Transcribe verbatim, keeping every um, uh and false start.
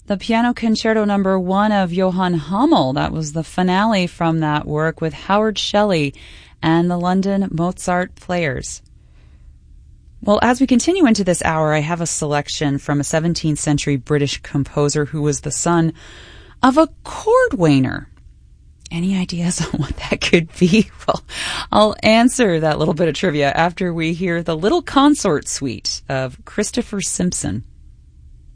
the Piano Concerto Number One of Johann Hummel. That was the finale from that work with Howard Shelley and the London Mozart Players. Well, as we continue into this hour, I have a selection from a seventeenth century British composer who was the son of a cordwainer. Any ideas on what that could be? Well, I'll answer that little bit of trivia after we hear the Little Consort Suite of Christopher Simpson.